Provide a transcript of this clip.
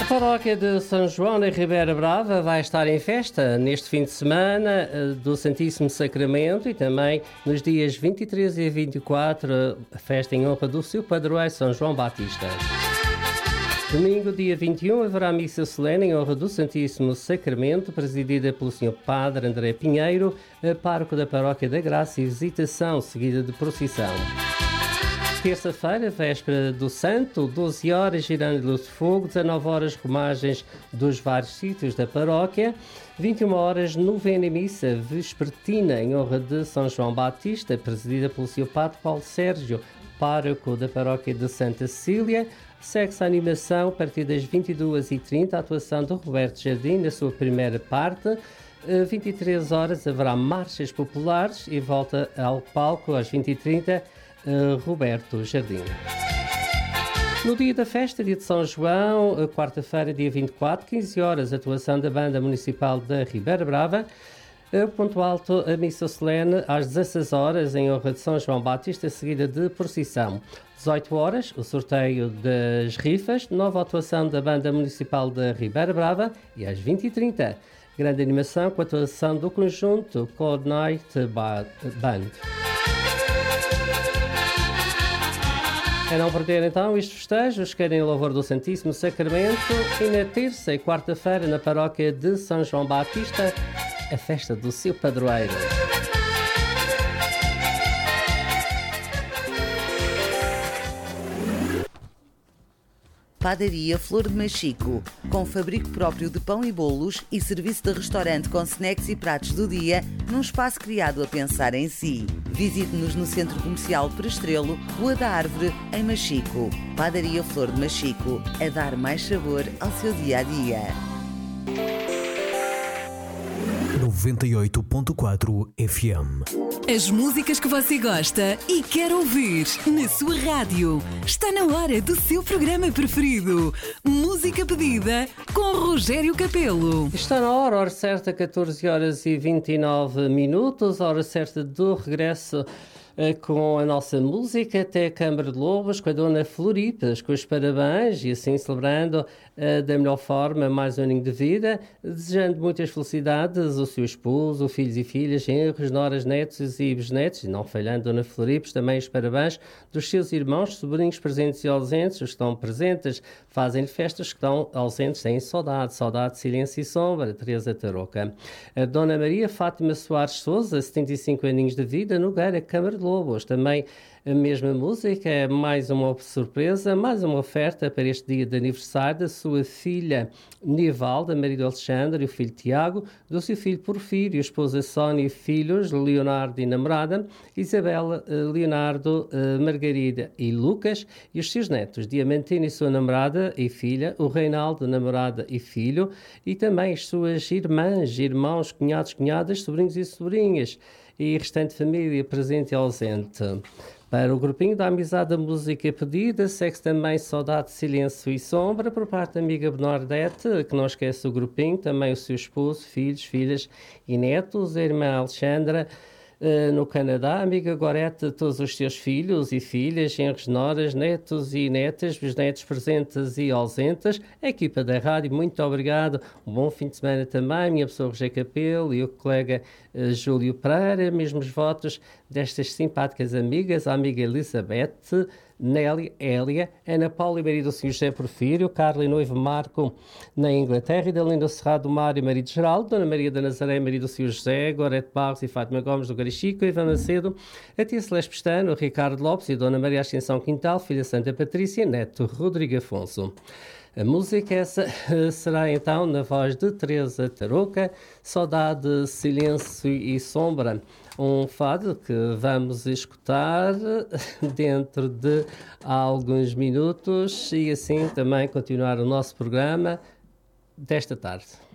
A paróquia de São João da Ribeira Brava vai estar em festa neste fim de semana do Santíssimo Sacramento e também nos dias 23 e 24, a festa em honra do seu padroeiro São João Batista. Domingo, dia 21, haverá missa solene em honra do Santíssimo Sacramento, presidida pelo Sr. Padre André Pinheiro, pároco da Paróquia da Graça, e visitação seguida de procissão. Terça-feira, véspera do Santo, 12 horas, girando luz de fogo, 19 horas, romagens dos vários sítios da paróquia, 21 horas, novena missa vespertina em honra de São João Batista, presidida pelo Sr. Padre Paulo Sérgio, pároco da paróquia de Santa Cecília. Segue-se a animação a partir das 22h30, a atuação do Roberto Jardim na sua primeira parte. 23 horas haverá marchas populares e volta ao palco às 20h30, Roberto Jardim. No dia da festa, dia de São João, quarta-feira, dia 24, 15 horas, atuação da Banda Municipal da Ribeira Brava. Ponto alto, a missa solene às 16 horas, em honra de São João Batista, seguida de procissão. 18 horas, o sorteio das rifas, nova atuação da Banda Municipal da Ribeira Brava, e às 20h30, grande animação com a atuação do conjunto Cold Night Band. A não perder então estes festejos, querem o louvor do Santíssimo Sacramento, e na terça e quarta-feira na paróquia de São João Batista, a festa do seu padroeiro. Padaria Flor de Machico, com fabrico próprio de pão e bolos e serviço de restaurante com snacks e pratos do dia, num espaço criado a pensar em si. Visite-nos no Centro Comercial Prestrelo, Rua da Árvore, em Machico. Padaria Flor de Machico, a dar mais sabor ao seu dia-a-dia. 98.4 FM. As músicas que você gosta e quer ouvir na sua rádio. Está na hora do seu programa preferido. Música pedida com Rogério Capelo. Está na hora certa, 14 horas e 29 minutos, hora certa do regresso com a nossa música até a Câmara de Lobos, com a Dona Floripas, com os parabéns e assim celebrando da melhor forma mais um aninho de vida, desejando muitas felicidades ao seu esposo, filhos e filhas, genros, noras, netos e bisnetos, e não falhando Dona Floripas, também os parabéns dos seus irmãos, sobrinhos presentes e ausentes, os que estão presentes fazem festas, que estão ausentes têm saudade, silêncio e sombra. Teresa Tarouca. A Dona Maria Fátima Soares Souza, 75 aninhos de vida, Nogueira, Câmara de Lobos, também a mesma música, é mais uma surpresa, mais uma oferta para este dia de aniversário da sua filha Nivalda, marido Alexandre, e o filho Tiago, do seu filho Porfírio, esposa Sónia e filhos, Leonardo e namorada, Isabela, Leonardo, Margarida e Lucas, e os seus netos, Diamantina e sua namorada e filha, o Reinaldo, namorada e filho, e também as suas irmãs, irmãos, cunhados, cunhadas, sobrinhos e sobrinhas, e restante família presente e ausente. Para o grupinho da Amizade da Música Pedida, segue-se também Saudade, Silêncio e Sombra, por parte da amiga Bernadette, que não esquece o grupinho, também o seu esposo, filhos, filhas e netos, a irmã Alexandra, no Canadá, a amiga Gorete, todos os seus filhos e filhas, genros, noras, netos e netas, bisnetos presentes e ausentes, a equipa da rádio, muito obrigado, um bom fim de semana também, minha pessoa Rogério Capelo e o colega Júlio Pereira, mesmos votos destas simpáticas amigas, a amiga Elizabeth, Nélia, Hélia, Ana Paula e marido Sr. José Porfírio, Carla e noivo Marco na Inglaterra, e da Linda Cerrado Mário, marido Geraldo, Dona Maria da Nazaré, marido Sr. José, Gorete Barros e Fátima Gomes do Garichico, Ivan Macedo, a tia Celeste Pestano, Ricardo Lopes e Dona Maria Ascensão Quintal, filha Santa Patrícia, neto Rodrigo Afonso. A música essa será então na voz de Teresa Tarouca, Saudade, Silêncio e Sombra, um fado que vamos escutar dentro de alguns minutos e assim também continuar o nosso programa desta tarde.